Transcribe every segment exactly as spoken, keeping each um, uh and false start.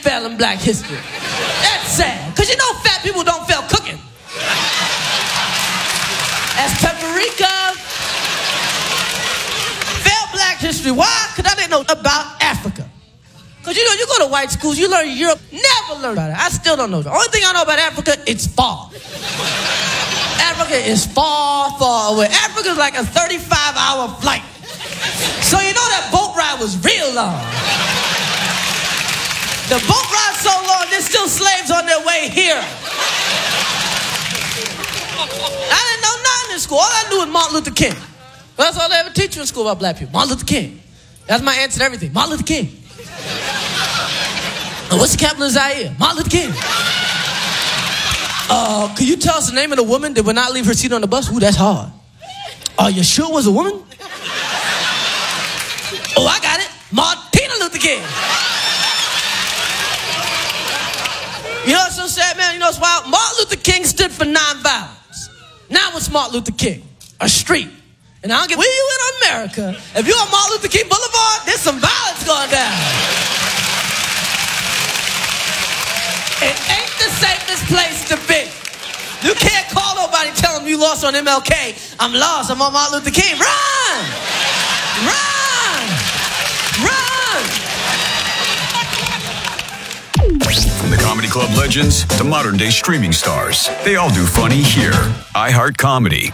fail in black history. That's sad. Because you know fat people don't fail cooking. As paprika, fail black history. Why? Because I didn't know about Africa. Because you know, you go to white schools, you learn Europe, never learn about it. I still don't know. The only thing I know about Africa, it's far. Africa is far, far away. Africa is like a thirty-five hour flight. So you know that boat ride was real long. The boat ride so long, there's still slaves on their way here. I didn't know nothing in school. All I knew was Martin Luther King. That's all they ever teach you in school about black people. Martin Luther King. That's my answer to everything. Martin Luther King. And what's the capital of Zaire? Martin Luther King. Uh, could you tell us the name of the woman that would not leave her seat on the bus? Ooh, that's hard. Are you sure it was a woman? Oh, I got it. Martina Luther King. You know what's so sad, man? You know what's wild? Martin Luther King stood for nonviolence. Now what's Martin Luther King? A street. And I don't give where you in America. If you're on Martin Luther King Boulevard, there's some violence going down. It ain't the safest place to be. You can't call nobody and tell them you lost on M L K. I'm lost. I'm on Martin Luther King. Run! Run! Run! From the Comedy Club legends to modern day streaming stars, they all do funny here. iHeart Comedy.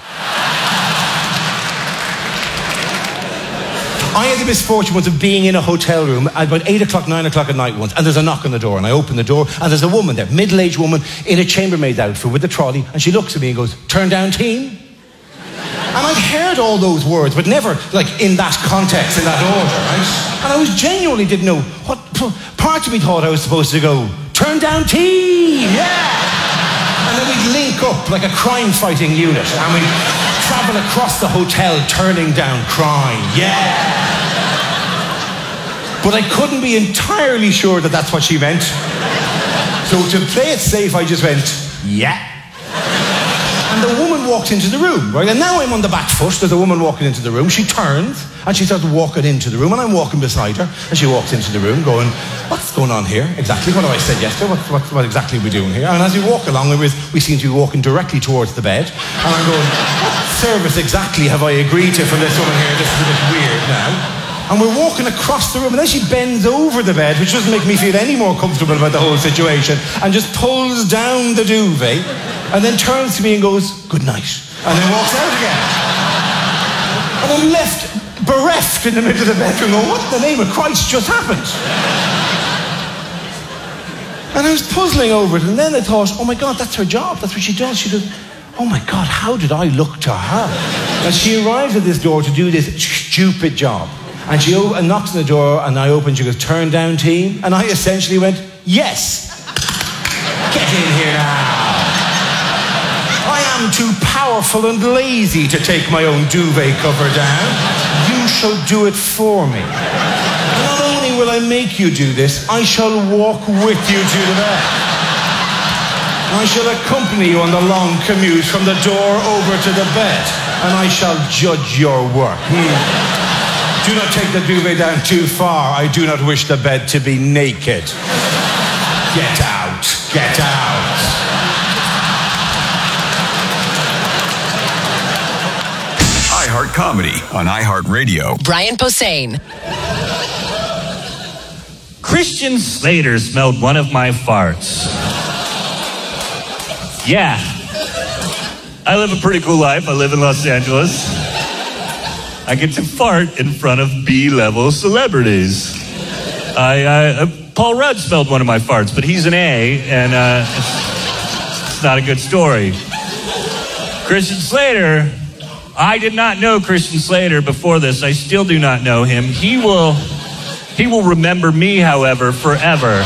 I had the misfortune once of being in a hotel room at about eight o'clock, nine o'clock at night once, and there's a knock on the door, and I open the door, and there's a woman there, middle-aged woman in a chambermaid's outfit with a trolley, and she looks at me and goes, "Turn down team?" And I'd heard all those words, but never, like, in that context, in that order, right? And I was genuinely didn't know what, part of me thought I was supposed to go, "Turn down team, yeah!" And then we'd link up like a crime-fighting unit, and we'd travel across the hotel turning down crime, yeah! But I couldn't be entirely sure that that's what she meant. So to play it safe, I just went, "Yeah." And the woman walked into the room, right? And now I'm on the back foot. There's a woman walking into the room. She turns and she starts walking into the room, and I'm walking beside her. And she walks into the room going, "What's going on here? Exactly what have I said yesterday? What, what, what exactly are we doing here?" And as we walk along, we, we seem to be walking directly towards the bed. And I'm going, "What service exactly have I agreed to from this woman here? This is a bit weird now." And we're walking across the room, and then she bends over the bed, which doesn't make me feel any more comfortable about the whole situation, and just pulls down the duvet, and then turns to me and goes, "Good night," and then walks out again. And I'm left bereft in the middle of the bedroom going, what in the name of Christ just happened? And I was puzzling over it, and then I thought, oh my God, that's her job, that's what she does. She does, oh my God, how did I look to her? And she arrived at this door to do this stupid job. And she o- and knocks on the door, and I open, she goes, "Turn down team?" And I essentially went, "Yes. Get in here now. I am too powerful and lazy to take my own duvet cover down. You shall do it for me. Not only will I make you do this, I shall walk with you to the bed. I shall accompany you on the long commute from the door over to the bed, and I shall judge your work. Hmm. Do not take the duvet down too far. I do not wish the bed to be naked. Get out. Get out." iHeart Comedy on iHeartRadio. Brian Posehn. Christian Slater smelled one of my farts. Yeah. I live a pretty cool life. I live in Los Angeles. I get to fart in front of B-level celebrities. I, uh, Paul Rudd smelled one of my farts, but he's an A, and uh, it's, it's not a good story. Christian Slater, I did not know Christian Slater before this. I still do not know him. He will, he will remember me, however, forever.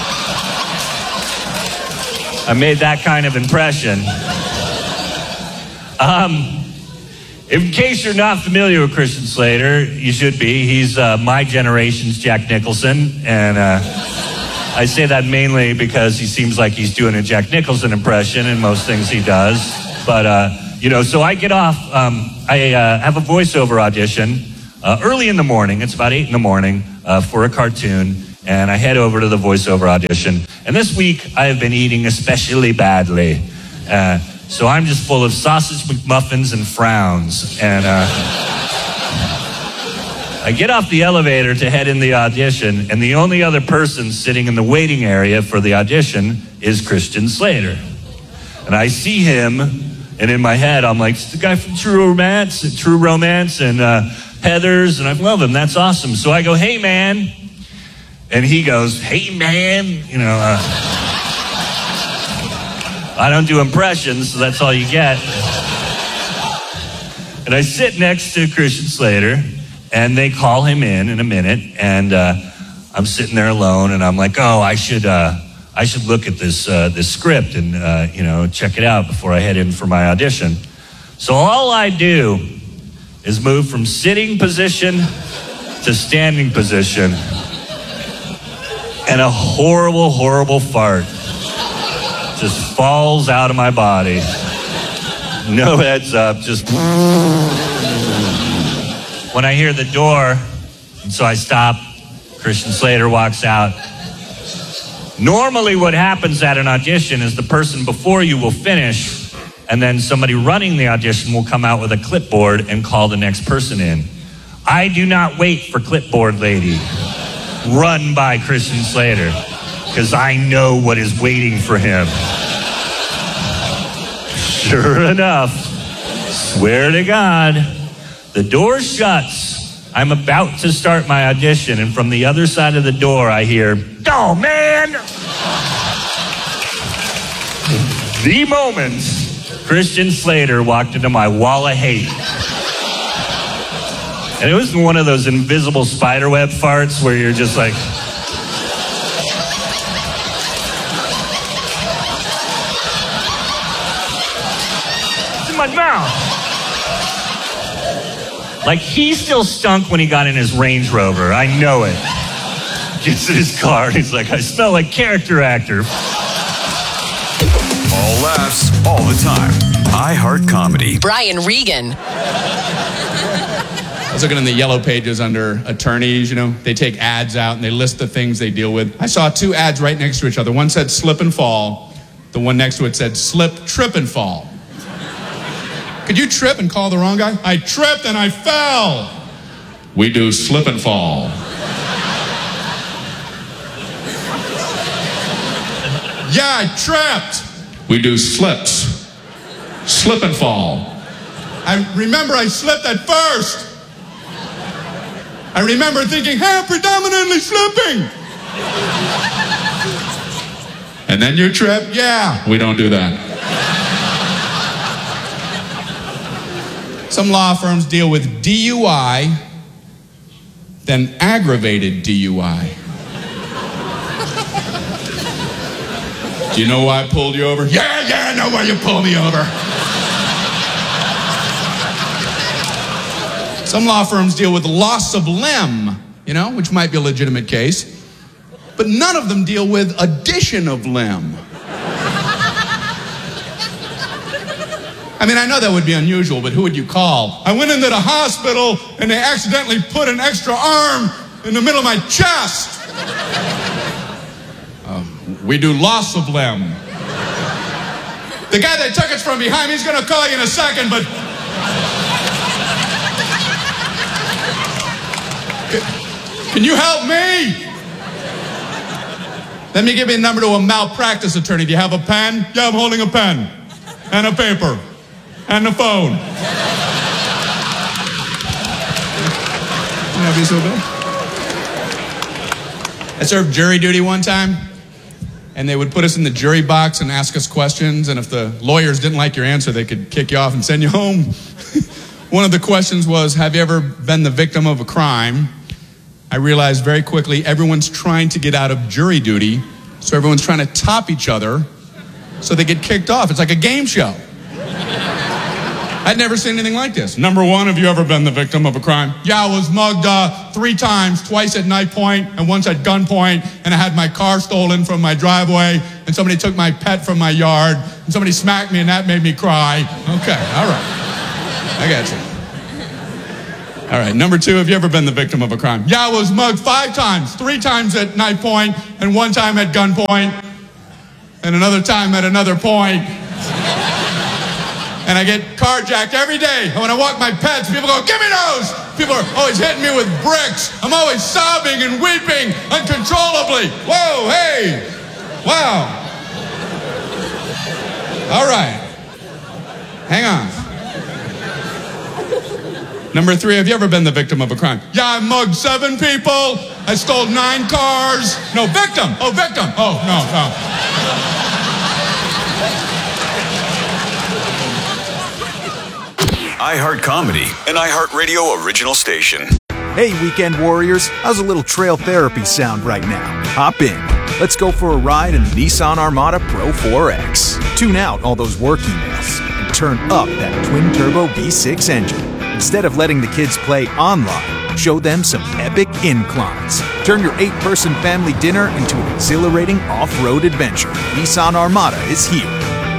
I made that kind of impression. Um... In case you're not familiar with Christian Slater, you should be. He's uh, my generation's Jack Nicholson, and uh, I say that mainly because he seems like he's doing a Jack Nicholson impression in most things he does. But, uh, you know, so I get off, um, I uh, have a voiceover audition uh, early in the morning. It's about eight in the morning uh, for a cartoon. and I head over to the voiceover audition. And this week, I have been eating especially badly. Uh, so I'm just full of sausage McMuffins and frowns. And uh, I get off the elevator to head in the audition, and the only other person sitting in the waiting area for the audition is Christian Slater. And I see him, and in my head, I'm like, it's the guy from True Romance, True Romance, and uh, Heathers, and I love him. That's awesome. So I go, hey, man. And he goes, hey, man. You know, uh, I don't do impressions, so that's all you get. And I sit next to Christian Slater, and they call him in in a minute, and uh, I'm sitting there alone, and I'm like, oh, I should, uh, I should look at this uh, this script and uh, you know, check it out before I head in for my audition. So all I do is move from sitting position to standing position, and a horrible, horrible fart just falls out of my body. No heads up, just... When I hear the door, and so I stop, Christian Slater walks out. Normally what happens at an audition is the person before you will finish, and then somebody running the audition will come out with a clipboard and call the next person in. I do not wait for clipboard lady, run by Christian Slater, because I know what is waiting for him. Sure enough, swear to God, the door shuts. I'm about to start my audition, and from the other side of the door, I hear, oh, man! The moment Christian Slater walked into my wall of hate. And it was one of those invisible spiderweb farts where you're just like... It's in my mouth. Like, he still stunk when he got in his Range Rover. I know it. Gets in his car, and he's like, I smell like character actor. All laughs, all the time. iHeart Comedy. Brian Regan. I was looking in the yellow pages under attorneys, you know, they take ads out and they list the things they deal with. I saw two ads right next to each other. One said slip and fall. The one next to it said slip, trip, and fall. Could you trip and call the wrong guy? I tripped and I fell. We do slip and fall. Yeah, I tripped. We do slips. Slip and fall. I remember I slipped at first. I remember thinking, hey, I'm predominantly slipping. And then you trip? Yeah, we don't do that. Some law firms deal with D U I, then aggravated D U I. Do you know why I pulled you over? Yeah, yeah, I know why you pulled me over. Some law firms deal with loss of limb, you know, which might be a legitimate case. But none of them deal with addition of limb. I mean, I know that would be unusual, but who would you call? I went into the hospital and they accidentally put an extra arm in the middle of my chest. Uh, we do loss of limb. The guy that took us from behind, he's going to call you in a second, but... Can you help me? Let me give you a number to a malpractice attorney. Do you have a pen? Yeah, I'm holding a pen. And a paper. And a phone. That'd be so bad. I served jury duty one time, and they would put us in the jury box and ask us questions, and if the lawyers didn't like your answer, they could kick you off and send you home. One of the questions was, have you ever been the victim of a crime? I realized very quickly everyone's trying to get out of jury duty, so everyone's trying to top each other so they get kicked off. It's like a game show. I'd never seen anything like this. Number one, have you ever been the victim of a crime? Yeah, I was mugged uh, three times, twice at knife point and once at gunpoint, and I had my car stolen from my driveway, and somebody took my pet from my yard, and somebody smacked me, and that made me cry. Okay, all right. I got you. All right, number two, have you ever been the victim of a crime? Yeah, I was mugged five times, three times at knife point, and one time at gunpoint, and another time at another point. And I get carjacked every day. And when I walk my pets, people go, give me those! People are always hitting me with bricks. I'm always sobbing and weeping uncontrollably. Whoa, hey! Wow. All right. Hang on. Number three, have you ever been the victim of a crime? Yeah, I mugged seven people. I stole nine cars. No, victim. Oh, victim. Oh, no, no. iHeart Comedy, an iHeart Radio original station. Hey, weekend warriors, how's a little trail therapy sound right now? Hop in. Let's go for a ride in the Nissan Armada Pro four X. Tune out all those work emails and turn up that twin-turbo V six engine. Instead of letting the kids play online, show them some epic inclines. Turn your eight-person family dinner into an exhilarating off-road adventure. Nissan Armada is here.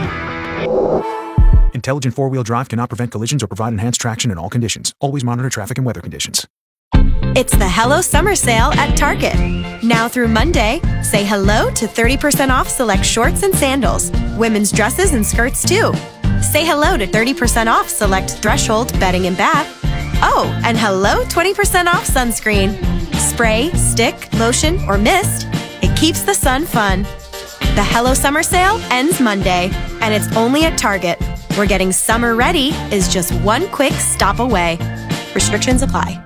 Intelligent four-wheel drive cannot prevent collisions or provide enhanced traction in all conditions. Always monitor traffic and weather conditions. It's the Hello Summer Sale at Target. Now through Monday, say hello to thirty percent off select shorts and sandals, women's dresses and skirts too. Say hello to thirty percent off select Threshold bedding and bath. Oh, and hello twenty percent off sunscreen. Spray, stick, lotion, or mist. It keeps the sun fun. The Hello Summer Sale ends Monday, and it's only at Target, where getting summer ready is just one quick stop away. Restrictions apply.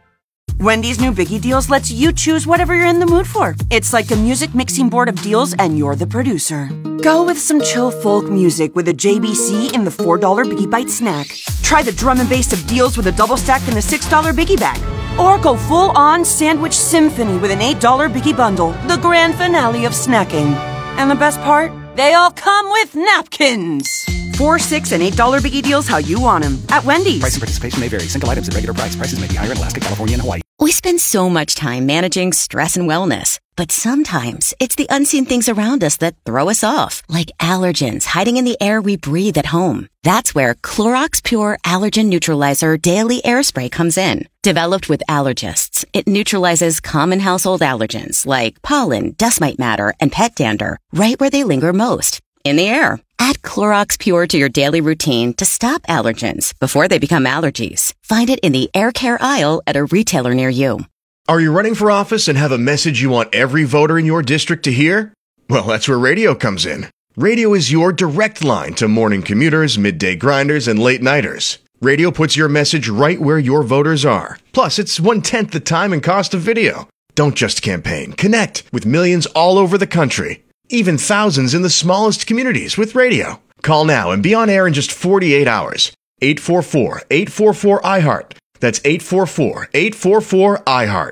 Wendy's new Biggie Deals lets you choose whatever you're in the mood for. It's like a music mixing board of deals, and you're the producer. Go with some chill folk music with a J B C in the four dollar Biggie Bite snack. Try the drum and bass of deals with a double stack in the six dollar Biggie Bag. Or go full-on sandwich symphony with an eight dollar Biggie Bundle, the grand finale of snacking. And the best part? They all come with napkins. Four, six, and eight dollar Biggie Deals how you want them at Wendy's. Price and participation may vary. Single items at regular price. Prices may be higher in Alaska, California, and Hawaii. We spend so much time managing stress and wellness, but sometimes it's the unseen things around us that throw us off, like allergens hiding in the air we breathe at home. That's where Clorox Pure Allergen Neutralizer Daily Air Spray comes in. Developed with allergists, it neutralizes common household allergens like pollen, dust mite matter, and pet dander right where they linger most, in the air. Add Clorox Pure to your daily routine to stop allergens before they become allergies. Find it in the air care aisle at a retailer near you. Are you running for office and have a message you want every voter in your district to hear? Well, that's where radio comes in. Radio is your direct line to morning commuters, midday grinders, and late nighters. Radio puts your message right where your voters are. Plus, it's one-tenth the time and cost of video. Don't just campaign. Connect with millions all over the country. Even thousands in the smallest communities with radio. Call now and be on air in just forty-eight hours. eight four four, eight four four, I heart. That's eight four four, eight four four, I heart.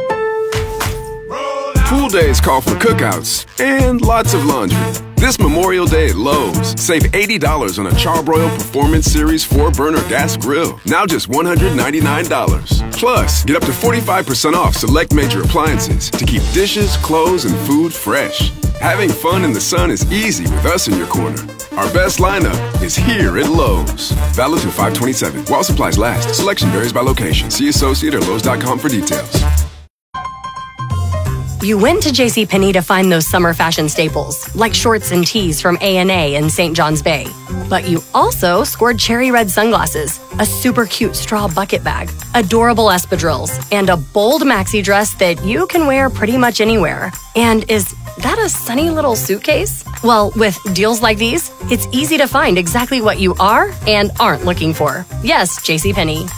Pool days call for cookouts and lots of laundry. This Memorial Day at Lowe's, save eighty dollars on a Charbroil Performance Series four burner gas grill. Now just one hundred ninety-nine dollars. Plus, get up to forty-five percent off select major appliances to keep dishes, clothes, and food fresh. Having fun in the sun is easy with us in your corner. Our best lineup is here at Lowe's. Valid through five twenty-seven. While supplies last. Selection varies by location. See associate or Lowe's dot com for details. You went to JCPenney to find those summer fashion staples, like shorts and tees from A and A in Saint John's Bay. But you also scored cherry red sunglasses, a super cute straw bucket bag, adorable espadrilles, and a bold maxi dress that you can wear pretty much anywhere. And is that a sunny little suitcase? Well, with deals like these, it's easy to find exactly what you are and aren't looking for. Yes, JCPenney.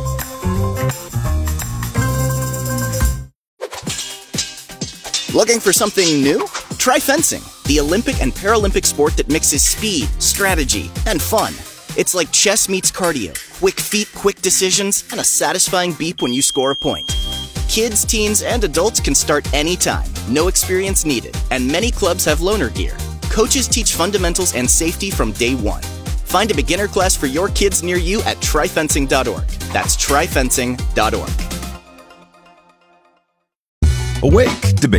Looking for something new? Try fencing, the Olympic and Paralympic sport that mixes speed, strategy, and fun. It's like chess meets cardio, quick feet, quick decisions, and a satisfying beep when you score a point. Kids, teens, and adults can start anytime, no experience needed, and many clubs have loaner gear. Coaches teach fundamentals and safety from day one. Find a beginner class for your kids near you at try fencing dot org. That's try fencing dot org. Awake, debatable.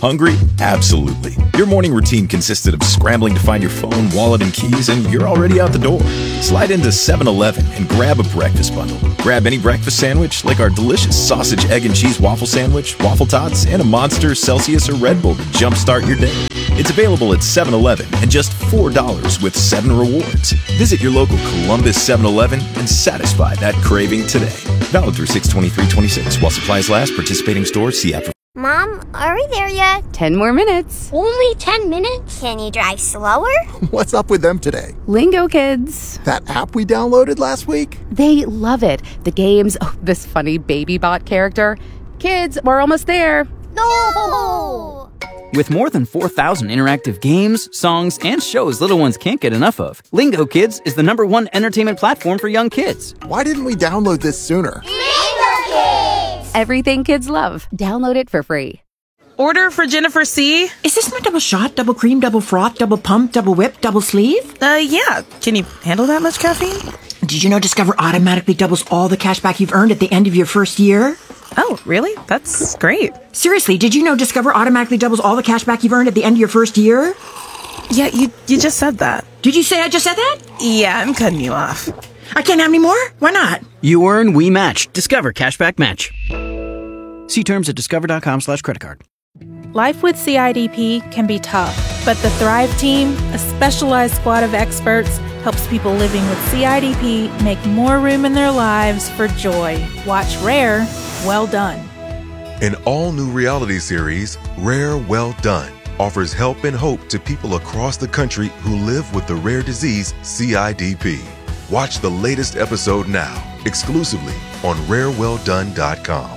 Hungry? Absolutely. Your morning routine consisted of scrambling to find your phone, wallet, and keys, and you're already out the door. Slide into seven eleven and grab a breakfast bundle. Grab any breakfast sandwich, like our delicious sausage, egg, and cheese waffle sandwich, waffle tots, and a Monster, Celsius, or Red Bull to jumpstart your day. It's available at seven eleven and just four dollars with seven rewards. Visit your local Columbus seven eleven and satisfy that craving today. Valid through six twenty-three twenty-six while supplies last. Participating stores. See app for... Mom, are we there yet? Ten more minutes. Only ten minutes? Can you drive slower? What's up with them today? Lingo Kids. That app we downloaded last week? They love it. The games, oh, this funny baby bot character. Kids, we're almost there. No! With more than four thousand interactive games, songs, and shows little ones can't get enough of, Lingo Kids is the number one entertainment platform for young kids. Why didn't we download this sooner? Lingo Kids! Everything kids love. Download it for free. Order for Jennifer C. Is this my double shot, double cream, double froth, double pump, double whip, double sleeve? Uh, yeah. Can you handle that much caffeine? Did you know Discover automatically doubles all the cash back you've earned at the end of your first year? Oh, really? That's great. Seriously, did you know Discover automatically doubles all the cash back you've earned at the end of your first year? Yeah, you you just said that. Did you say I just said that? Yeah, I'm cutting you off. I can't have any more? Why not? You earn, we match. Discover Cashback Match. See terms at discover.com slash credit card. Life with C I D P can be tough, but the Thrive Team, a specialized squad of experts, helps people living with C I D P make more room in their lives for joy. Watch Rare, Well Done. An all-new reality series, Rare Well Done, offers help and hope to people across the country who live with the rare disease C I D P. Watch the latest episode now, exclusively on rare well done dot com.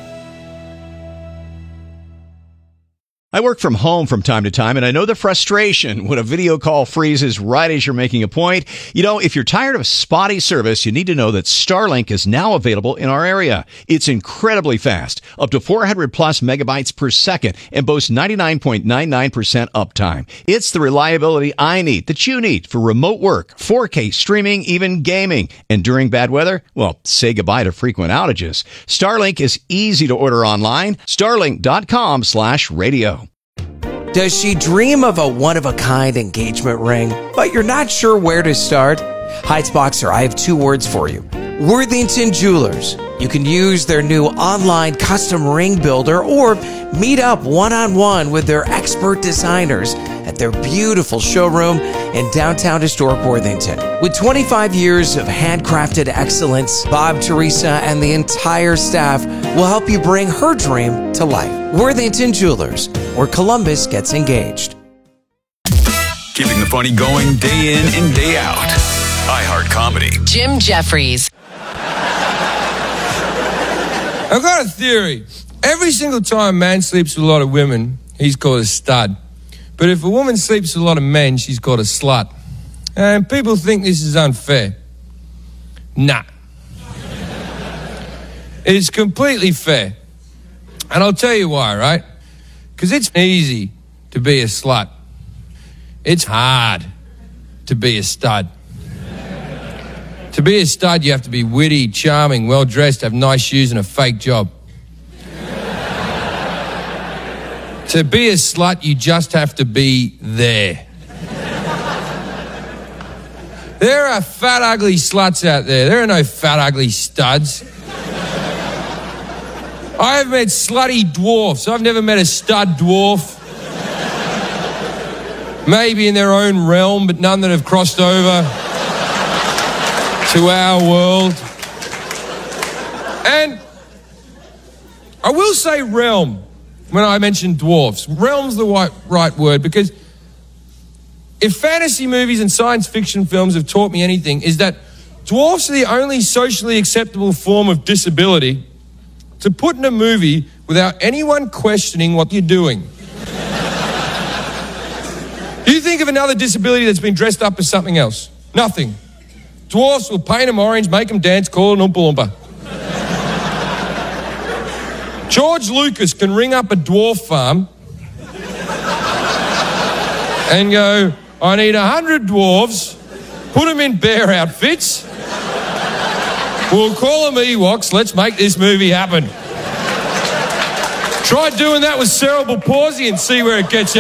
I work from home from time to time, and I know the frustration when a video call freezes right as you're making a point. You know, if you're tired of spotty service, you need to know that Starlink is now available in our area. It's incredibly fast, up to four hundred plus megabytes per second, and boasts ninety-nine point nine nine percent uptime. It's the reliability I need, that you need, for remote work, four K streaming, even gaming. And during bad weather, well, say goodbye to frequent outages. Starlink is easy to order online. Starlink.com slash radio. Does she dream of a one-of-a-kind engagement ring, but you're not sure where to start? Heights Boxer, I have two words for you. Worthington Jewelers. You can use their new online custom ring builder or meet up one-on-one with their expert designers at their beautiful showroom in downtown historic Worthington. With twenty-five years of handcrafted excellence, Bob, Teresa, and the entire staff will help you bring her dream to life. Worthington Jewelers, where Columbus gets engaged. Keeping the funny going day in and day out. iHeart Comedy. Jim Jeffries. I've got a theory. Every single time a man sleeps with a lot of women, he's called a stud. But if a woman sleeps with a lot of men, she's called a slut. And people think this is unfair. Nah. It's completely fair. And I'll tell you why, right? Because it's easy to be a slut. It's hard to be a stud. To be a stud, you have to be witty, charming, well-dressed, have nice shoes and a fake job. To be a slut, you just have to be there. There are fat, ugly sluts out there. There are no fat, ugly studs. I have met slutty dwarfs. I've never met a stud dwarf. Maybe in their own realm, but none that have crossed over to our world. And I will say realm when I mention dwarfs. Realm's the right, right word, because if fantasy movies and science fiction films have taught me anything, is that dwarfs are the only socially acceptable form of disability to put in a movie without anyone questioning what you're doing. You think of another disability that's been dressed up as something else. Nothing. Dwarfs will paint them orange, make them dance, call it an Oompa Loompa. George Lucas can ring up a dwarf farm and go, I need a hundred dwarves, put them in bear outfits, we'll call them Ewoks, let's make this movie happen. Try doing that with cerebral palsy and see where it gets you.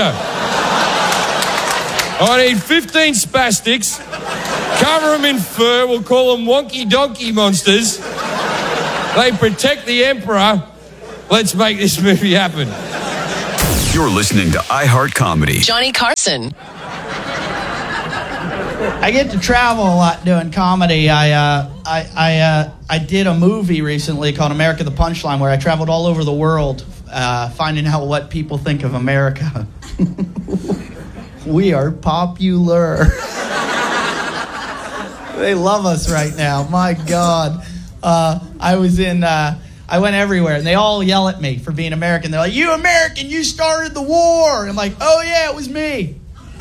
I need fifteen spastics, cover them in fur, we'll call them wonky donkey monsters. They protect the emperor. Let's make this movie happen. You're listening to iHeart Comedy. Johnny Carson. I get to travel a lot doing comedy. I uh, I I, uh, I did a movie recently called America the Punchline, where I traveled all over the world, uh, finding out what people think of America. We are popular. They love us right now. My God. Uh, I was in. Uh, I went everywhere, and they all yell at me for being American. They're like, "You American, you started the war." And I'm like, "Oh yeah, it was me."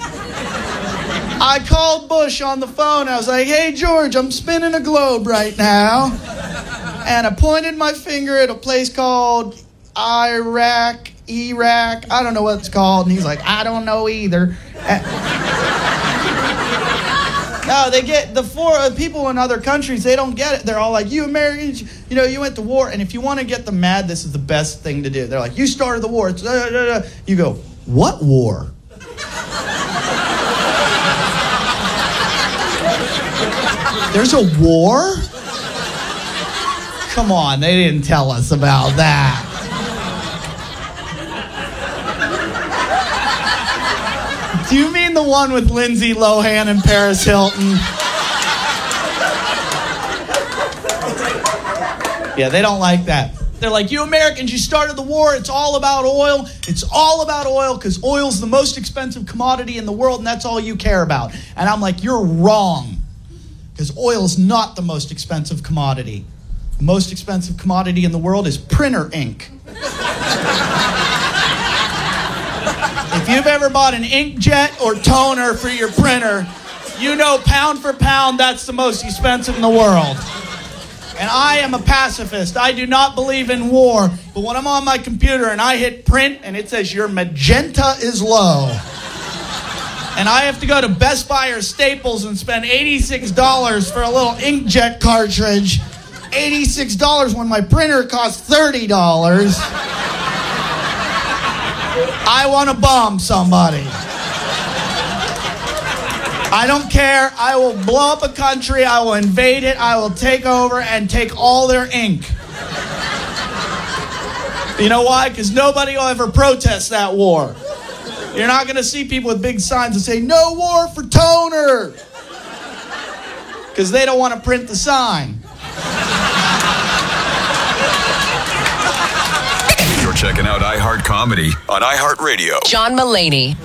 I called Bush on the phone. I was like, "Hey, George, I'm spinning a globe right now." And I pointed my finger at a place called Iraq, Iraq. I don't know what it's called. And he's like, "I don't know either." No, they get the four uh, people in other countries, they don't get it. They're all like, "You Americans, you know, you went to war." And if you want to get them mad, this is the best thing to do. They're like, "You started the war." It's, uh, uh, uh. You go, "What war?" There's a war? Come on, they didn't tell us about that. Do you mean the one with Lindsay Lohan and Paris Hilton? Yeah, they don't like that. They're like, "You Americans, you started the war. It's all about oil. It's all about oil because oil's the most expensive commodity in the world, and that's all you care about." And I'm like, "You're wrong. Because oil is not the most expensive commodity. The most expensive commodity in the world is printer ink." If you've ever bought an inkjet or toner for your printer, you know pound for pound that's the most expensive in the world. And I am a pacifist. I do not believe in war. But when I'm on my computer and I hit print and it says your magenta is low, and I have to go to Best Buy or Staples and spend eighty-six dollars for a little inkjet cartridge, eighty-six dollars when my printer costs thirty dollars, I want to bomb somebody. I don't care. I will blow up a country. I will invade it. I will take over and take all their ink. You know why? Because nobody will ever protest that war. You're not going to see people with big signs that say, "No war for toner." Because they don't want to print the sign. You're checking out iHeart Comedy on iHeartRadio. John Mulaney.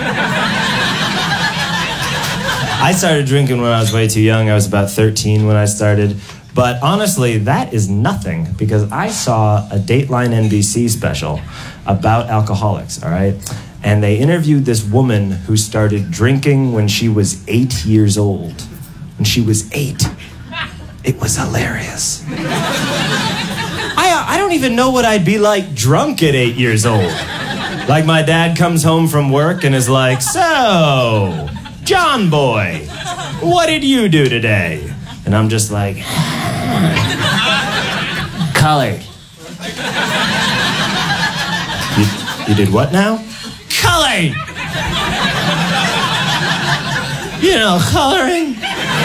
I started drinking when I was way too young. I was about thirteen when I started. But honestly, that is nothing because I saw a Dateline N B C special about alcoholics, all right? And they interviewed this woman who started drinking when she was eight years old. When she was eight. It was hilarious. I, I don't even know what I'd be like drunk at eight years old. Like my dad comes home from work and is like, "So, John boy, what did you do today?" And I'm just like, "Colored." You, you did what now? Coloring! You know, coloring?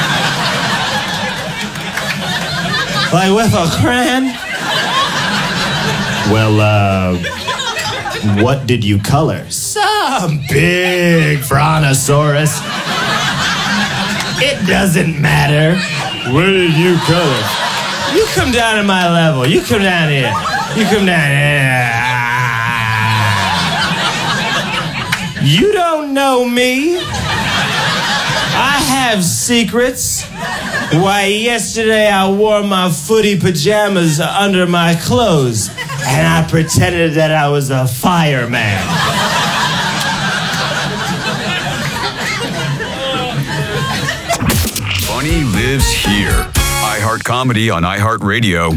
Like with a crayon? Well, uh, what did you color? Some big brontosaurus. It doesn't matter. What did you color? You come down to my level. You come down here. You come down here. You don't know me. I have secrets. Why, yesterday I wore my footy pajamas under my clothes, and I pretended that I was a fireman. Funny lives here. iHeart Comedy on iHeartRadio.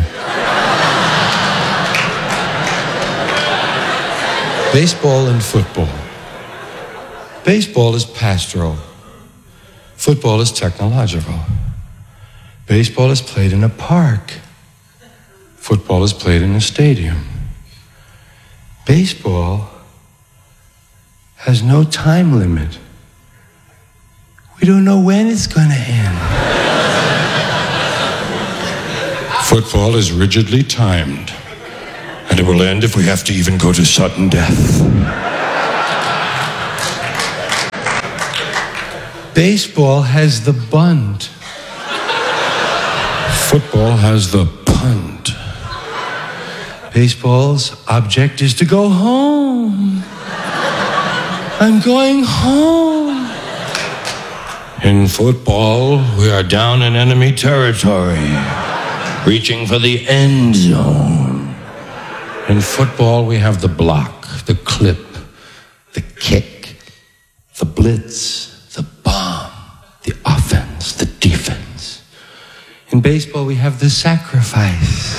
Baseball and football. Baseball is pastoral. Football is technological. Baseball is played in a park. Football is played in a stadium. Baseball has no time limit. We don't know when it's going to end. Football is rigidly timed, and it will end if we have to even go to sudden death. Baseball has the bunt. Football has the punt. Baseball's object is to go home. I'm going home. In football, we are down in enemy territory, reaching for the end zone. In football, we have the block, the clip, the kick, the blitz, the bomb, the offense, the defense. In baseball, we have the sacrifice.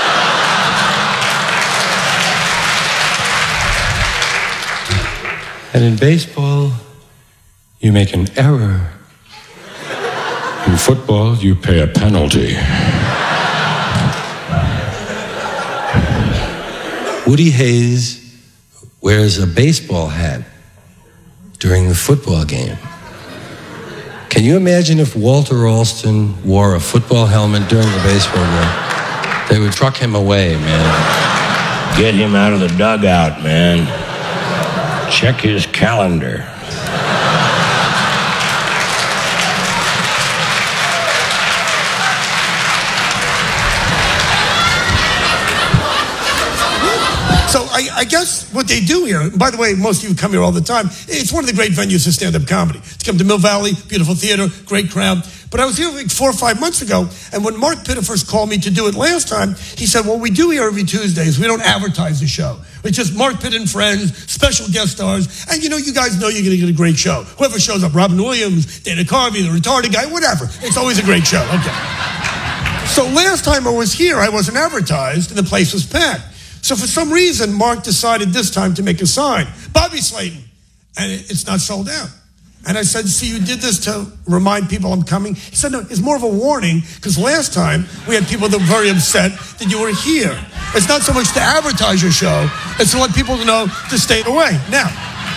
And in baseball, you make an error. In football, you pay a penalty. Woody Hayes wears a baseball hat during the football game. Can you imagine if Walter Alston wore a football helmet during the baseball game? They would truck him away, man. Get him out of the dugout, man. Check his calendar. So I, I guess what they do here, by the way, most of you come here all the time, it's one of the great venues for stand-up comedy. It's come to Mill Valley, beautiful theater, great crowd. But I was here like four or five months ago, and when Mark Pitta first called me to do it last time, he said, what we do here every Tuesday is we don't advertise the show. It's just Mark Pitta and friends, special guest stars, and you know, you guys know you're going to get a great show. Whoever shows up, Robin Williams, Dana Carvey, the retarded guy, whatever. It's always a great show. Okay. So last time I was here, I wasn't advertised, and the place was packed. So for some reason, Mark decided this time to make a sign, Bobby Slayton, and it's not sold out. And I said, see, you did this to remind people I'm coming? He said, no, it's more of a warning, because last time we had people that were very upset that you were here. It's not so much to advertise your show, it's to let people know to stay away. Now,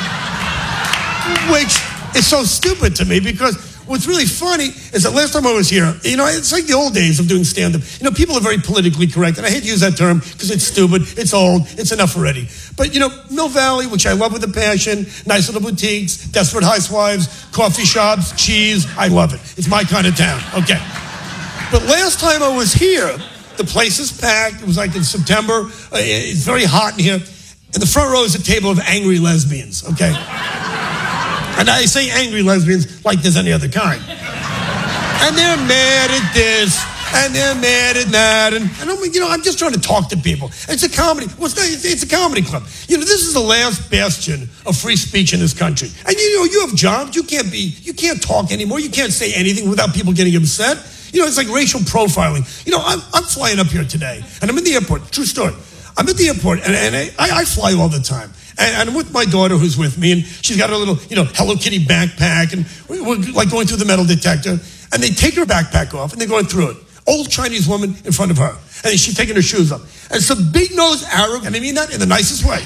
which is so stupid to me, because what's really funny is that last time I was here, you know, it's like the old days of doing stand-up. You know, people are very politically correct, and I hate to use that term because it's stupid, it's old, it's enough already. But, you know, Mill Valley, which I love with a passion, nice little boutiques, desperate housewives, coffee shops, cheese, I love it. It's my kind of town, okay. But last time I was here, the place is packed. It was like in September. Uh, it's very hot in here. In the front row is a table of angry lesbians, okay? And I say angry lesbians like there's any other kind. And they're mad at this, and they're mad at that, and, and I'm, you know, I'm just trying to talk to people. It's a comedy. Well, it's, not, it's, it's a comedy club. You know, this is the last bastion of free speech in this country. And you know, you have jobs. You can't be, you can't talk anymore. You can't say anything without people getting upset. You know, it's like racial profiling. You know, I'm, I'm flying up here today, and I'm in the airport. True story. I'm at the airport, and, and I, I fly all the time. And, and I'm with my daughter who's with me, and she's got a little, you know, Hello Kitty backpack, and we're like going through the metal detector. And they take her backpack off, and they're going through it. Old Chinese woman in front of her. And she's taking her shoes up. And some big-nosed Arab, and I mean that in the nicest way,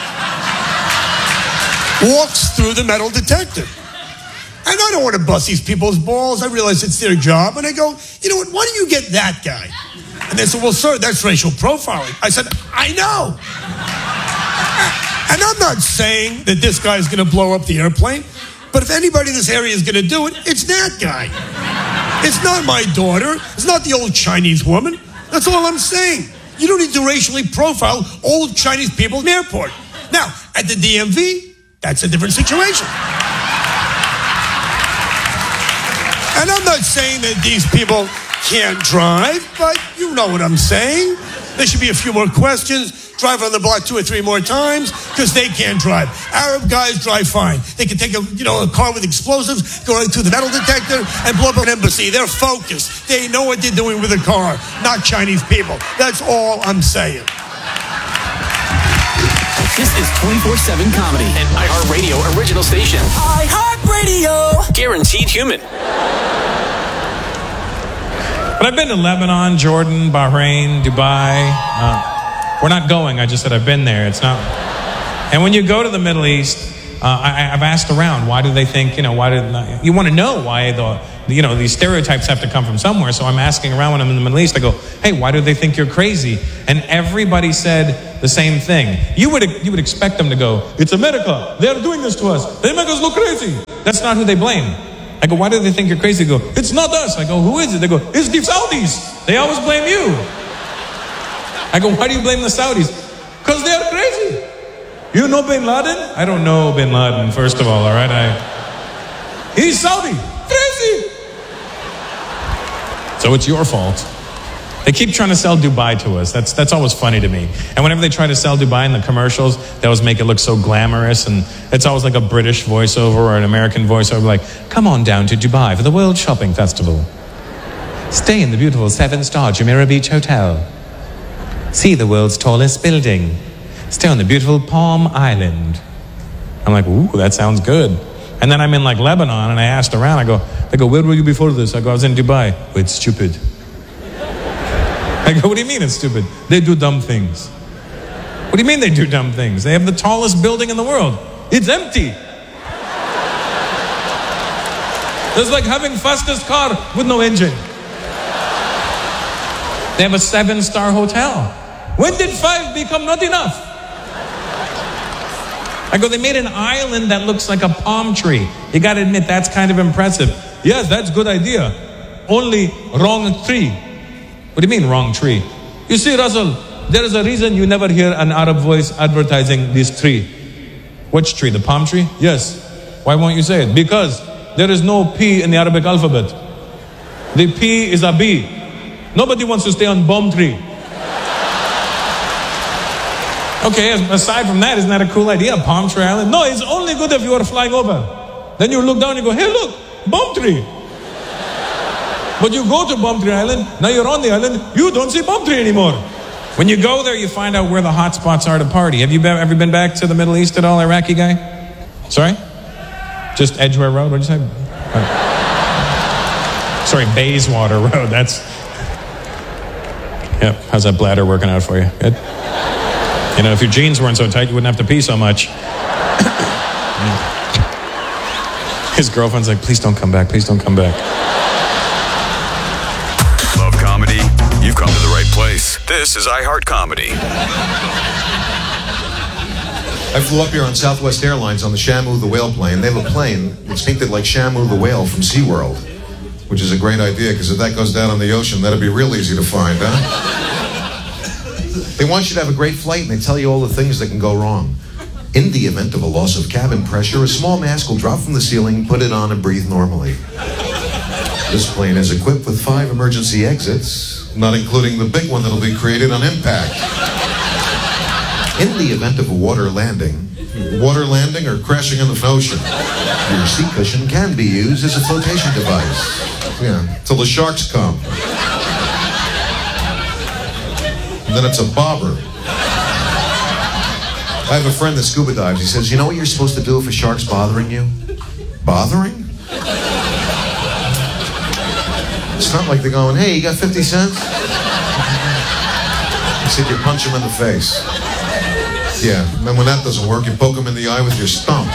walks through the metal detector. And I don't want to bust these people's balls. I realize it's their job. And I go, you know what, why don't you get that guy? And they said, well, sir, that's racial profiling. I said, I know. And I'm not saying that this guy's going to blow up the airplane, but if anybody in this area is going to do it, it's that guy. It's not my daughter. It's not the old Chinese woman. That's all I'm saying. You don't need to racially profile old Chinese people in the airport. Now, at the D M V, that's a different situation. And I'm not saying that these people can't drive, but you know what I'm saying. There should be a few more questions. Drive on the block two or three more times because they can't drive. Arab guys drive fine. They can take a, you know, a car with explosives, go right through the metal detector, and blow up an embassy. They're focused. They know what they're doing with a car, not Chinese people. That's all I'm saying. This is twenty-four seven Comedy, an iHeartRadio original station. iHeartRadio. Guaranteed human. But I've been to Lebanon, Jordan, Bahrain, Dubai. Uh, We're not going. I just said I've been there. It's not. And when you go to the Middle East, uh, I, I've asked around, why do they think, you know, why did not, you want to know why the, you know, these stereotypes have to come from somewhere. So I'm asking around when I'm in the Middle East. I go, hey, why do they think you're crazy? And everybody said the same thing. You would you would expect them to go, it's America. They're doing this to us. They make us look crazy. That's not who they blame. I go, why do they think you're crazy? They go, it's not us. I go, who is it? They go, it's the Saudis. They always blame you. I go, why do you blame the Saudis? Because they are crazy. You know Bin Laden? I don't know Bin Laden, first of all, all right? I, he's Saudi. Crazy. So it's your fault. They keep trying to sell Dubai to us. That's that's always funny to me. And whenever they try to sell Dubai in the commercials, they always make it look so glamorous. And it's always like a British voiceover or an American voiceover like, come on down to Dubai for the World Shopping Festival. Stay in the beautiful seven-star Jumeirah Beach Hotel. See the world's tallest building. Stay on the beautiful Palm Island. I'm like, ooh, that sounds good. And then I'm in like Lebanon and I asked around, I go, they go, where were you before this? I go, I was in Dubai. Oh, it's stupid. I go, what do you mean it's stupid? They do dumb things. What do you mean they do dumb things? They have the tallest building in the world. It's empty. It's like having fastest car with no engine. They have a seven-star hotel. When did five become not enough? I go, they made an island that looks like a palm tree. You got to admit, that's kind of impressive. Yes, that's a good idea. Only wrong tree. What do you mean, wrong tree? You see, Russell, there is a reason you never hear an Arab voice advertising this tree. Which tree? The palm tree? Yes. Why won't you say it? Because there is no P in the Arabic alphabet. The P is a B. Nobody wants to stay on bomb tree. Okay, aside from that, isn't that a cool idea? Palm Tree Island? No, it's only good if you are flying over. Then you look down and you go, hey, look, bomb tree. But you go to Bomb Tree Island, now you're on the island, you don't see Bomb Tree anymore. When you go there, you find out where the hot spots are to party. Have you been, ever been back to the Middle East at all, Iraqi guy? Sorry? Just Edgware Road, what'd you say? Oh. Sorry, Bayswater Road, that's... Yep, how's that bladder working out for you? Good? You know, if your jeans weren't so tight, you wouldn't have to pee so much. His girlfriend's like, please don't come back, please don't come back. Love comedy? You've come to the right place. This is iHeart Comedy. I flew up here on Southwest Airlines on the Shamu the whale plane. They have a plane that's painted like Shamu the whale from SeaWorld, which is a great idea, because if that goes down on the ocean, that'd be real easy to find, huh? They want you to have a great flight, and they tell you all the things that can go wrong. In the event of a loss of cabin pressure, a small mask will drop from the ceiling, put it on, and breathe normally. This plane is equipped with five emergency exits, not including the big one that'll be created on impact. In the event of a water landing, water landing or crashing in the ocean, your seat cushion can be used as a flotation device. Yeah, till the sharks come. And then it's a bobber. I have a friend that scuba dives. He says, you know what you're supposed to do if a shark's bothering you? Bothering? It's not like they're going, hey, you got fifty cents? He said, you punch him in the face. Yeah, and then when that doesn't work, you poke him in the eye with your stump.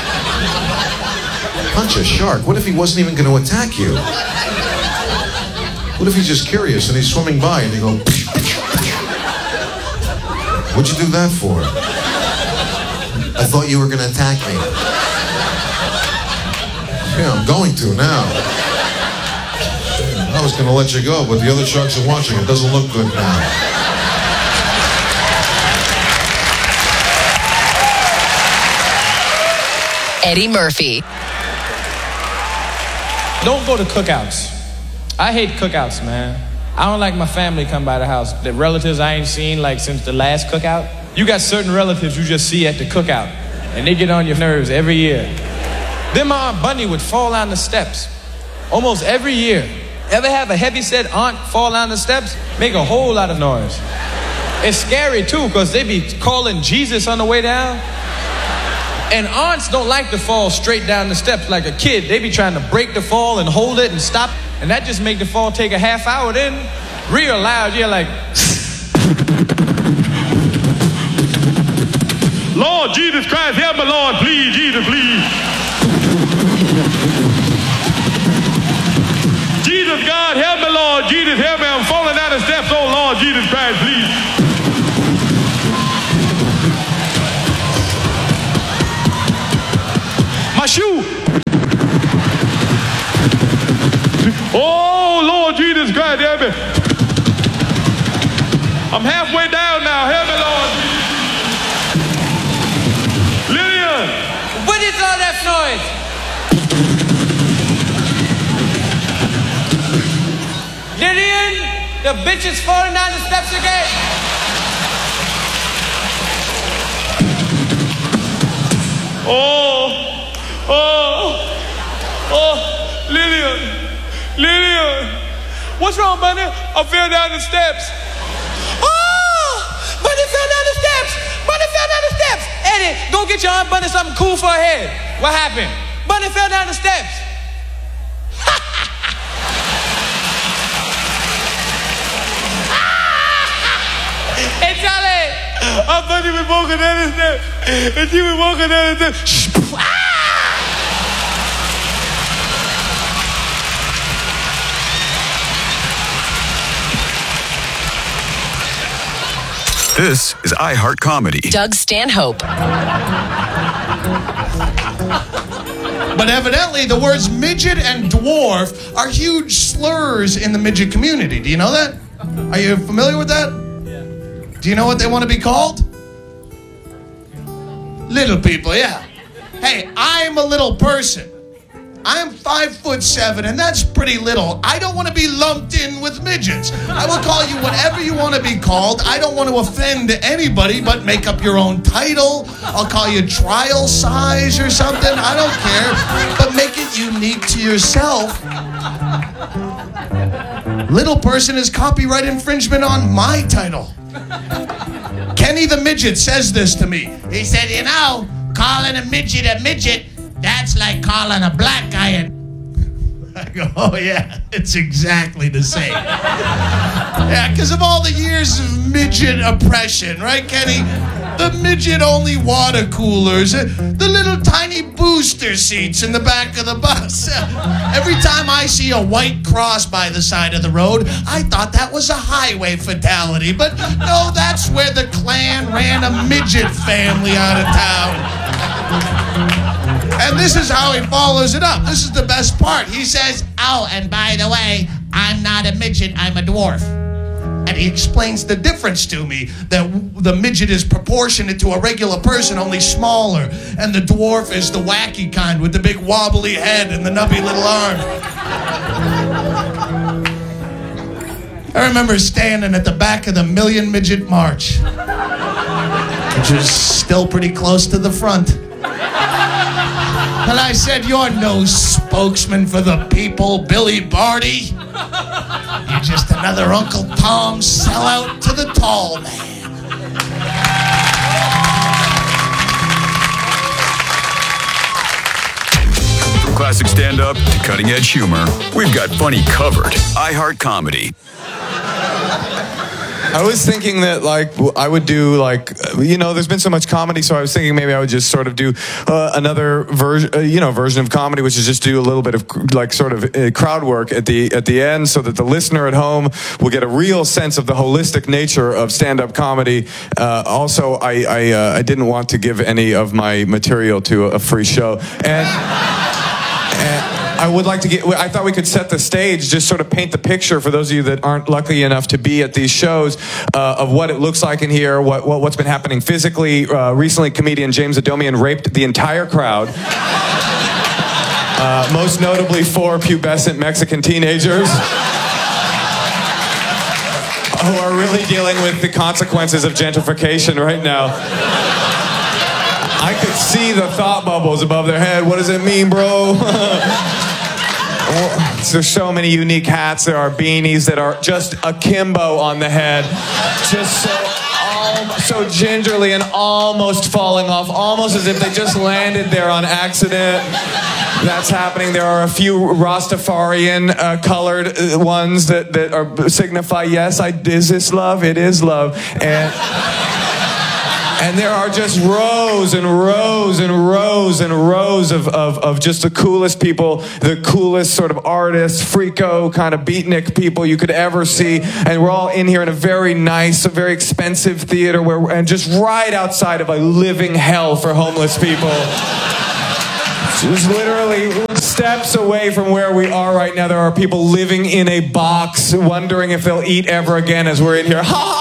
Punch a shark? What if he wasn't even going to attack you? What if he's just curious and he's swimming by and you go, psh, psh, psh. What'd you do that for? I thought you were going to attack me. Yeah, I'm going to now. I was going to let you go, but the other sharks are watching. It doesn't look good now. Eddie Murphy. Don't go to cookouts. I hate cookouts, man. I don't like my family come by the house. The relatives I ain't seen like since the last cookout. You got certain relatives you just see at the cookout, and they get on your nerves every year. Then my Aunt Bunny would fall down the steps almost every year. Ever have a heavy-set aunt fall down the steps? Make a whole lot of noise. It's scary too, because they be calling Jesus on the way down. And aunts don't like to fall straight down the steps like a kid. They be trying to break the fall and hold it and stop. And that just make the fall take a half hour. Then real loud, you're like... Lord Jesus Christ, help me, Lord, please, Jesus, please. Jesus, God, help me, Lord, Jesus, help me. I'm falling down the steps, oh Lord, Jesus Christ, please. My shoe. Oh, Lord Jesus Christ, help me. I'm halfway down now. Help me, Lord. Lillian. What is all that noise? Lillian, the bitch is falling down the steps again. Oh, oh, oh, Lillian, Lillian. What's wrong, Bunny? I fell down the steps. Bunny fell down the steps! Bunny fell down the steps! Eddie, go get your Aunt Bunny something cool for her head. What happened? Bunny fell down the steps. Hey, Charlie! Aunt Bunny was walking down the steps. And she was walking down the steps. This is iHeart Comedy. Doug Stanhope. But evidently, the words midget and dwarf are huge slurs in the midget community. Do you know that? Are you familiar with that? Yeah. Do you know what they want to be called? Little people, yeah. Hey, I'm a little person. I'm five foot seven, and that's pretty little. I don't want to be lumped in with midgets. I will call you whatever you want to be called. I don't want to offend anybody, but make up your own title. I'll call you trial size or something. I don't care, but make it unique to yourself. Little person is copyright infringement on my title. Kenny the Midget says this to me. He said, you know, calling a midget a midget, that's like calling a black guy a... I go, oh yeah, it's exactly the same. Yeah, because of all the years of midget oppression, right, Kenny? The midget-only water coolers, the little tiny booster seats in the back of the bus. Every time I see a white cross by the side of the road, I thought that was a highway fatality. But no, that's where the Klan ran a midget family out of town. And this is how he follows it up. This is the best part. He says, oh, and by the way, I'm not a midget, I'm a dwarf. And he explains the difference to me, that the midget is proportionate to a regular person, only smaller. And the dwarf is the wacky kind with the big wobbly head and the nubby little arm. I remember standing at the back of the Million Midget March, which was still pretty close to the front. And I said, you're no spokesman for the people, Billy Barty. You're just another Uncle Tom sellout to the tall man. From classic stand-up to cutting-edge humor, we've got funny covered. iHeart Comedy. I was thinking that, like, I would do, like, you know, there's been so much comedy, so I was thinking maybe I would just sort of do uh, another version, uh, you know, version of comedy, which is just do a little bit of, like, sort of uh, crowd work at the at the end, so that the listener at home will get a real sense of the holistic nature of stand-up comedy. Uh, also, I I, uh, I didn't want to give any of my material to a, a free show, and. and I would like to get, I thought we could set the stage, just sort of paint the picture for those of you that aren't lucky enough to be at these shows, uh, of what it looks like in here, what, what, what's been happening physically. Uh, recently, comedian James Adomian raped the entire crowd. Uh, most notably, four pubescent Mexican teenagers who are really dealing with the consequences of gentrification right now. I could see the thought bubbles above their head. What does it mean, bro? There's so many unique hats. There are beanies that are just akimbo on the head. Just so, um, so gingerly and almost falling off. Almost as if they just landed there on accident. That's happening. There are a few Rastafarian uh, colored uh, ones that, that are signify, yes, I, is this love? It is love. And... And there are just rows and rows and rows and rows of, of, of just the coolest people, the coolest sort of artists, freako kind of beatnik people you could ever see. And we're all in here in a very nice, a very expensive theater where, and just right outside of a living hell for homeless people. Just literally steps away from where we are right now, there are people living in a box, wondering if they'll eat ever again as we're in here. Ha ha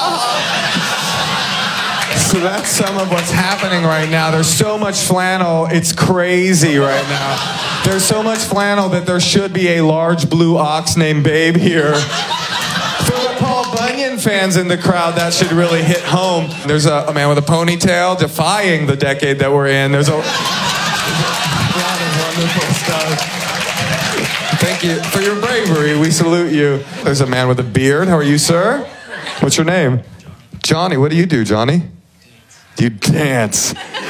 ha! So that's some of what's happening right now. There's so much flannel, it's crazy right now. There's so much flannel that there should be a large blue ox named Babe here. For the Paul Bunyan fans in the crowd, that should really hit home. There's a, a man with a ponytail defying the decade that we're in. There's a... Wonderful stuff. Thank you for your bravery. We salute you. There's a man with a beard. How are you, sir? What's your name? Johnny. What do you do, Johnny? You dance.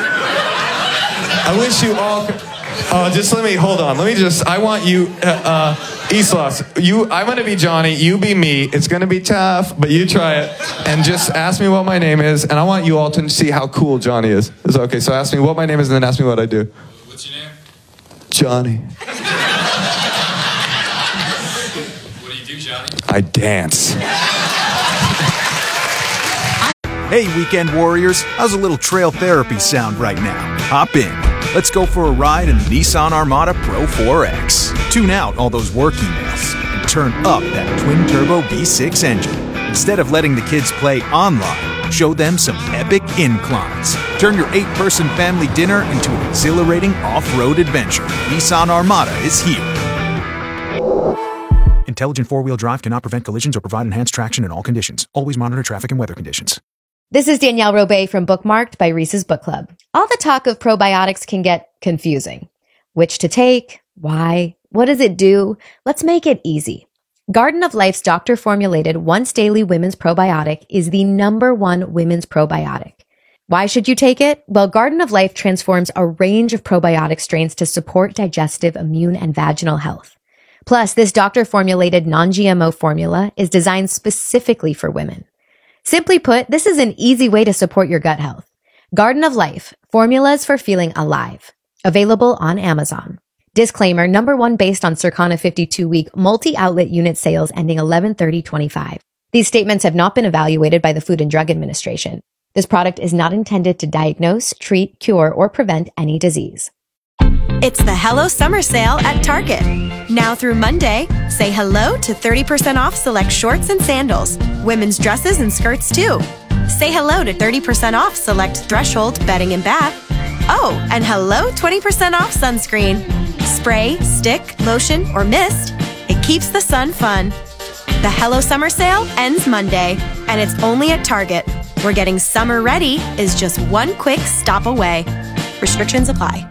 I wish you all could... Oh, just let me... Hold on. Let me just... I want you... Uh, uh, Islas, you, I'm going to be Johnny. You be me. It's going to be tough, but you try it. And just ask me what my name is, and I want you all to see how cool Johnny is. Is that okay? So ask me what my name is, and then ask me what I do. What's your name? Johnny. What do you do, Johnny? I dance. Hey, weekend warriors. How's a little trail therapy sound right now? Hop in. Let's go for a ride in the Nissan Armada Pro four X. Tune out all those work emails and turn up that twin-turbo V six engine. Instead of letting the kids play online, show them some epic inclines. Turn your eight-person family dinner into an exhilarating off-road adventure. Nissan Armada is here. Intelligent four-wheel drive cannot prevent collisions or provide enhanced traction in all conditions. Always monitor traffic and weather conditions. This is Danielle Robay from Bookmarked by Reese's Book Club. All the talk of probiotics can get confusing. Which to take? Why? What does it do? Let's make it easy. Garden of Life's doctor-formulated once-daily women's probiotic is the number one women's probiotic. Why should you take it? Well, Garden of Life transforms a range of probiotic strains to support digestive, immune, and vaginal health. Plus, this doctor-formulated non-G M O formula is designed specifically for women. Simply put, this is an easy way to support your gut health. Garden of Life, formulas for feeling alive. Available on Amazon. Disclaimer, number one based on Circana fifty-two week multi-outlet unit sales ending eleven thirty twenty-five. These statements have not been evaluated by the Food and Drug Administration. This product is not intended to diagnose, treat, cure, or prevent any disease. It's the Hello Summer Sale at Target. Now through Monday, say hello to thirty percent off select shorts and sandals, women's dresses and skirts too. Say hello to thirty percent off select Threshold bedding and bath. Oh, and hello twenty percent off sunscreen. Spray, stick, lotion, or mist, it keeps the sun fun. The Hello Summer Sale ends Monday, and it's only at Target, where getting summer ready is just one quick stop away. Restrictions apply.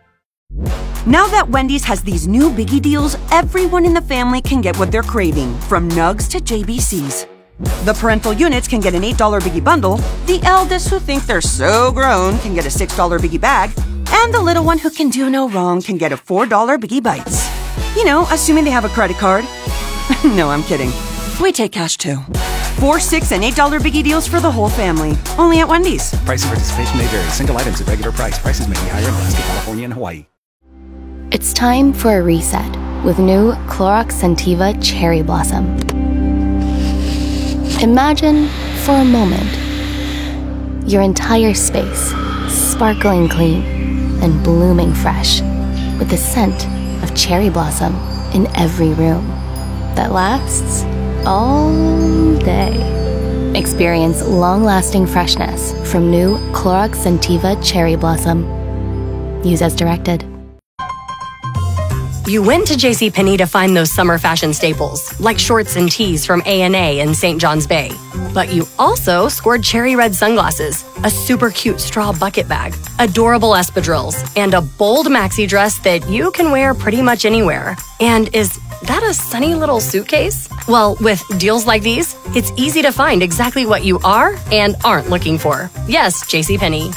Now that Wendy's has these new biggie deals, everyone in the family can get what they're craving, from nugs to J B Cs. The parental units can get an eight dollar biggie bundle, the eldest who think they're so grown can get a six dollar biggie bag, and the little one who can do no wrong can get a four dollar biggie bites. You know, assuming they have a credit card. No, I'm kidding. We take cash too. Four, six, and eight dollar biggie deals for the whole family. Only at Wendy's. Price and participation may vary. Single items at regular price. Prices may be higher in Alaska, California, and Hawaii. It's time for a reset with new Clorox Scentiva Cherry Blossom. Imagine, for a moment, your entire space sparkling clean and blooming fresh with the scent of cherry blossom in every room that lasts all day. Experience long-lasting freshness from new Clorox Scentiva Cherry Blossom. Use as directed. You went to JCPenney to find those summer fashion staples, like shorts and tees from A and A in Saint John's Bay. But you also scored cherry red sunglasses, a super cute straw bucket bag, adorable espadrilles, and a bold maxi dress that you can wear pretty much anywhere. And is that a sunny little suitcase? Well, with deals like these, it's easy to find exactly what you are and aren't looking for. Yes, JCPenney.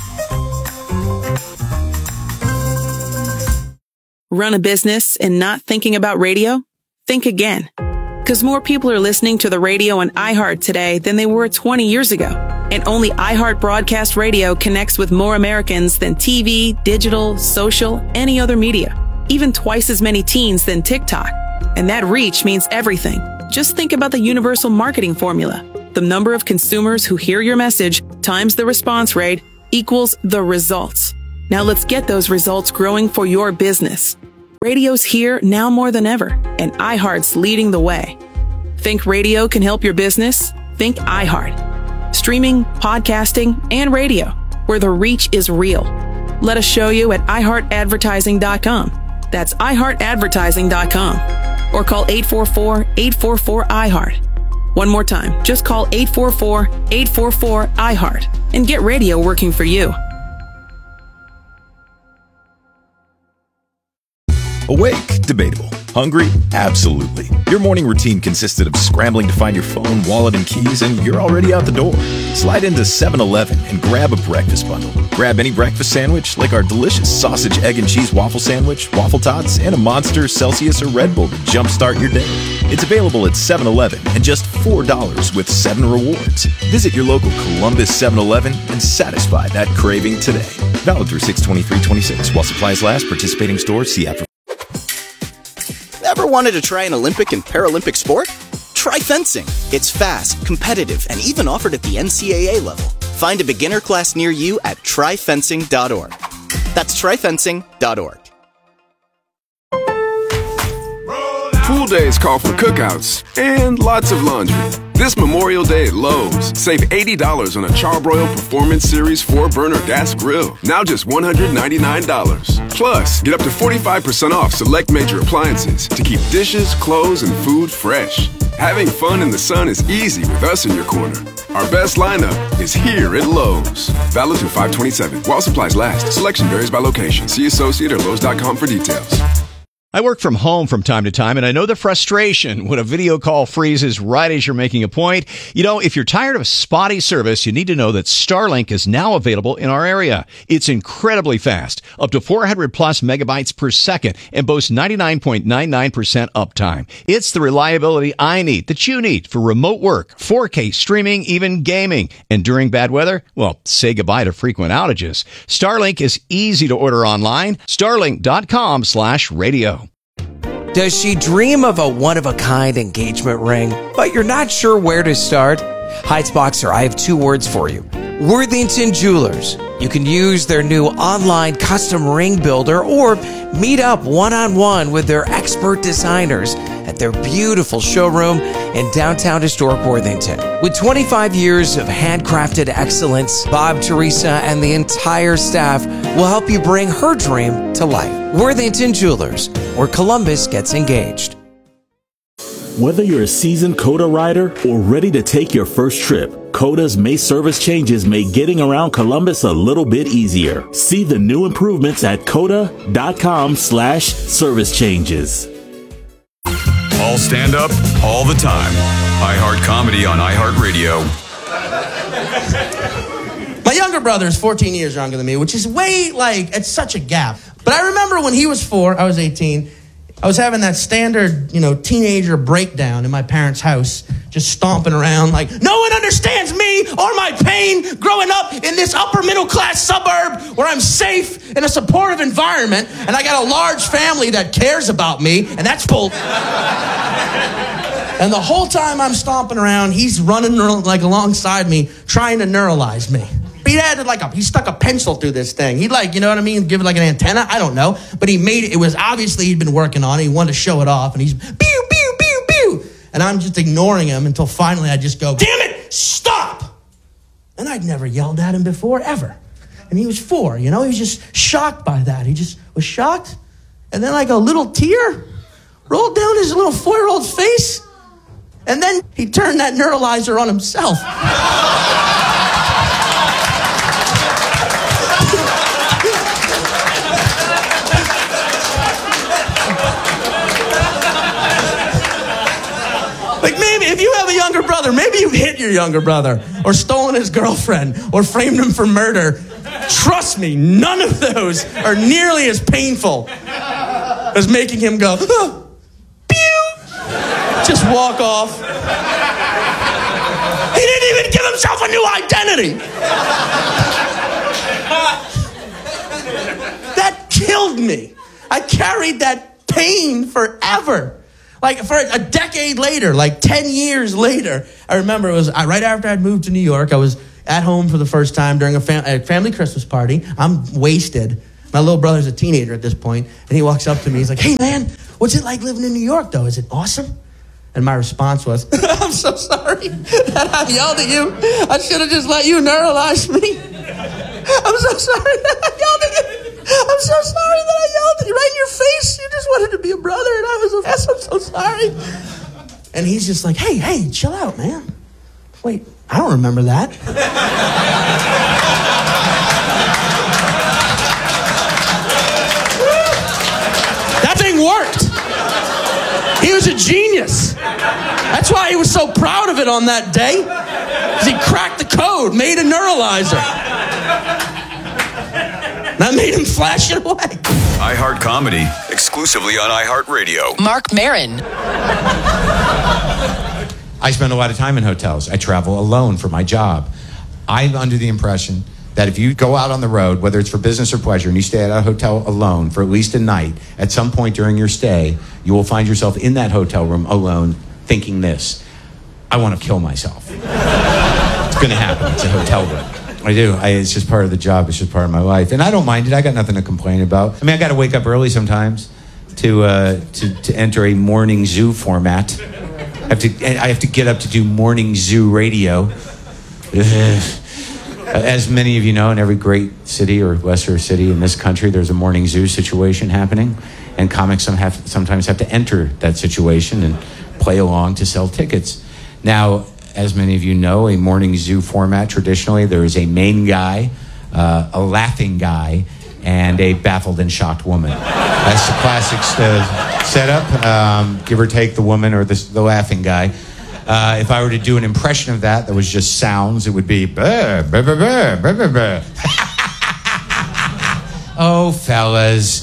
Run a business and not thinking about radio? Think again. Because more people are listening to the radio on iHeart today than they were twenty years ago. And only iHeart Broadcast Radio connects with more Americans than T V, digital, social, any other media. Even twice as many teens than TikTok. And that reach means everything. Just think about the universal marketing formula. The number of consumers who hear your message times the response rate equals the results. Now let's get those results growing for your business. Radio's here now more than ever, and iHeart's leading the way. Think radio can help your business? Think iHeart. Streaming, podcasting, and radio, where the reach is real. Let us show you at i heart advertising dot com. That's i heart advertising dot com. Or call eight four four, eight four four, I heart. One more time, just call eight four four, eight four four, I heart and get radio working for you. Awake? Debatable. Hungry? Absolutely. Your morning routine consisted of scrambling to find your phone, wallet, and keys, and you're already out the door. Slide into seven eleven and grab a breakfast bundle. Grab any breakfast sandwich, like our delicious sausage, egg, and cheese waffle sandwich, waffle tots, and a Monster, Celsius, or Red Bull to jumpstart your day. It's available at seven eleven and just four dollars with seven rewards. Visit your local Columbus seven eleven and satisfy that craving today. Valid through six twenty-three twenty-six. While supplies last, participating stores, see app for... Ever wanted to try an Olympic and Paralympic sport? Try fencing. It's fast, competitive, and even offered at the N C A A level. Find a beginner class near you at try fencing dot org. That's try fencing dot org. Pool days call for cookouts and lots of laundry. This Memorial Day at Lowe's, save eighty dollars on a Charbroil Performance Series four burner gas grill. Now just one hundred ninety-nine dollars. Plus, get up to forty-five percent off select major appliances to keep dishes, clothes, and food fresh. Having fun in the sun is easy with us in your corner. Our best lineup is here at Lowe's. Valid through five twenty-seven. While supplies last. Selection varies by location. See associate or lowes dot com for details. I work from home from time to time, and I know the frustration when a video call freezes right as you're making a point. You know, if you're tired of spotty service, you need to know that Starlink is now available in our area. It's incredibly fast, up to four hundred plus megabytes per second, and boasts ninety-nine point nine nine percent uptime. It's the reliability I need, that you need, for remote work, four K streaming, even gaming. And during bad weather, well, say goodbye to frequent outages. Starlink is easy to order online. Starlink dot com slash radio. Does she dream of a one-of-a-kind engagement ring, but you're not sure where to start? Heights Boxer, I have two words for you. Worthington Jewelers. You can use their new online custom ring builder or meet up one-on-one with their expert designers at their beautiful showroom in downtown historic Worthington. With twenty-five years of handcrafted excellence, Bob, Teresa, and the entire staff will help you bring her dream to life. Worthington Jewelers, where Columbus gets engaged. Whether you're a seasoned COTA rider or ready to take your first trip, COTA's May service changes make getting around Columbus a little bit easier. See the new improvements at coda dot com slash service changes. All stand up, all the time. iHeart Comedy on iHeartRadio. My younger brother is fourteen years younger than me, which is way, like, it's such a gap. But I remember when he was four, I was eighteen, I was having that standard, you know, teenager breakdown in my parents' house, just stomping around like, no one understands me or my pain growing up in this upper middle class suburb where I'm safe in a supportive environment and I got a large family that cares about me, and that's bull. And the whole time I'm stomping around, he's running like alongside me, trying to neuralize me. He added like a, he stuck a pencil through this thing. He'd like, you know what I mean, give it like an antenna. I don't know. But he made it, it was obviously he'd been working on it. He wanted to show it off. And he's, pew, pew, pew, pew. And I'm just ignoring him until finally I just go, damn it, stop. And I'd never yelled at him before, ever. And he was four, you know, he was just shocked by that. He just was shocked. And then like a little tear rolled down his little four-year-old's face. And then he turned that neuralizer on himself. Like maybe if you have a younger brother, maybe you've hit your younger brother or stolen his girlfriend or framed him for murder. Trust me, none of those are nearly as painful as making him go, oh, pew. Just walk off. He didn't even give himself a new identity. That killed me. I carried that pain forever. Like for a decade later, like ten years later, I remember it was right after I'd moved to New York. I was at home for the first time during a, fam- a family Christmas party. I'm wasted. My little brother's a teenager at this point, and he walks up to me. He's like, "Hey, man, what's it like living in New York, though? Is it awesome?" And my response was, "I'm so sorry that I yelled at you. I should have just let you neuralize me. I'm so sorry that I yelled at you. I'm so sorry that I yelled at you right in your face. You just wanted to be a brother, and I was a mess. I'm so sorry." And he's just like, "Hey, hey, chill out, man. Wait, I don't remember that." That thing worked. He was a genius. That's why he was so proud of it on that day. Because he cracked the code, made a neuralizer. That made him flash it away. iHeart Comedy, exclusively on iHeartRadio. Mark Maron. I spend a lot of time in hotels. I travel alone for my job. I'm under the impression that if you go out on the road, whether it's for business or pleasure, and you stay at a hotel alone for at least a night, at some point during your stay, you will find yourself in that hotel room alone thinking this: I want to kill myself. It's going to happen. It's a hotel room. I do. I, it's just part of the job. It's just part of my life. And I don't mind it. I got nothing to complain about. I mean, I got to wake up early sometimes to, uh, to, to enter a morning zoo format. I have to, I have to get up to do morning zoo radio. As many of you know, in every great city or lesser city in this country, there's a morning zoo situation happening. And comics some have, sometimes have to enter that situation and play along to sell tickets. Now, as many of you know, a morning zoo format, traditionally, there is a main guy, uh, a laughing guy, and a baffled and shocked woman. That's the classic uh, setup, um, give or take the woman or the, the laughing guy. Uh, if I were to do an impression of that that was just sounds, it would be bah, bah, bah, bah, bah, bah, bah. Oh, fellas.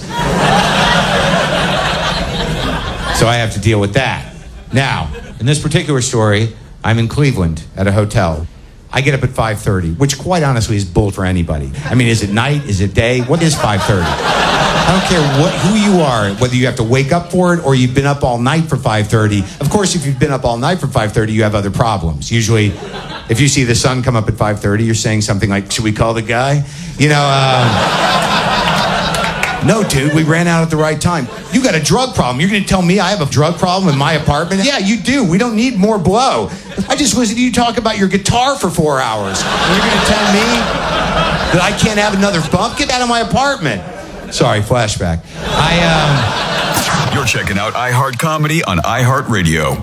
So I have to deal with that. Now, in this particular story, I'm in Cleveland at a hotel. I get up at five thirty, which quite honestly is bull for anybody. I mean, is it night? Is it day? What is five thirty? I don't care what who you are, whether you have to wake up for it or you've been up all night for five thirty. Of course, if you've been up all night for five thirty, you have other problems. Usually, if you see the sun come up at five thirty, you're saying something like, "Should we call the guy?" You know, uh... No, dude, we ran out at the right time. You got a drug problem. You're going to tell me I have a drug problem in my apartment? Yeah, you do. We don't need more blow. I just listened to you talk about your guitar for four hours. And you're going to tell me that I can't have another bump? Get out of my apartment. Sorry, flashback. I, um... You're checking out iHeart Comedy on iHeartRadio.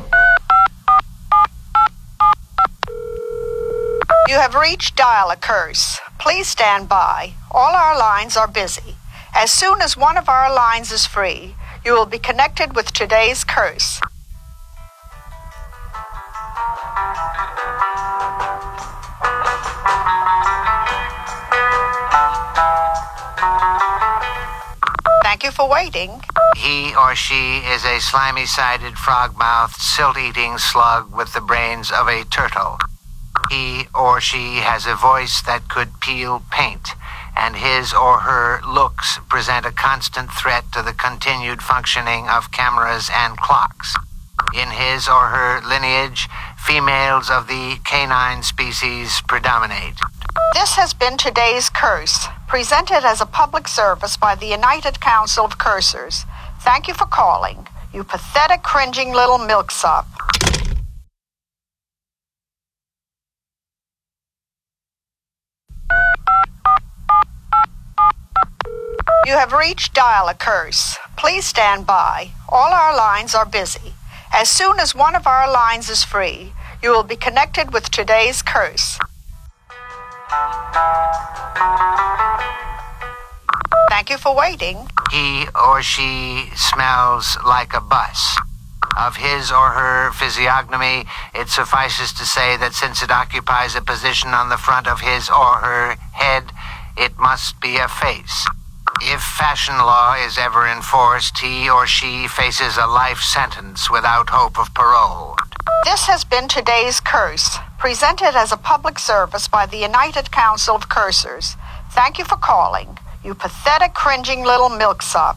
You have reached Dial-A-Curse. Please stand by. All our lines are busy. As soon as one of our lines is free, you will be connected with today's curse. Thank you for waiting. He or she is a slimy-sided, frog-mouthed, silt-eating slug with the brains of a turtle. He or she has a voice that could peel paint, and his or her looks present a constant threat to the continued functioning of cameras and clocks. In his or her lineage, females of the canine species predominate. This has been today's curse, presented as a public service by the United Council of Cursors. Thank you for calling, you pathetic, cringing little milksop. You have reached Dial-A-Curse. Please stand by. All our lines are busy. As soon as one of our lines is free, you will be connected with today's curse. Thank you for waiting. He or she smells like a bus. Of his or her physiognomy, it suffices to say that since it occupies a position on the front of his or her head, it must be a face. If fashion law is ever enforced, he or she faces a life sentence without hope of parole. This has been today's curse, presented as a public service by the United Council of Cursors. Thank you for calling, you pathetic, cringing little milksop.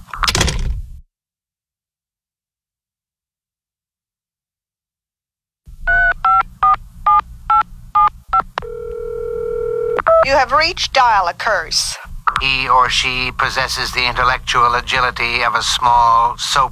You have reached Dial a Curse. He or she possesses the intellectual agility of a small, soap